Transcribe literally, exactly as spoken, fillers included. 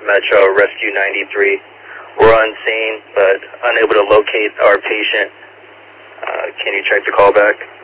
Metro Rescue ninety-three. We're on scene, but unable to locate our patient. Uh, can you check the callback?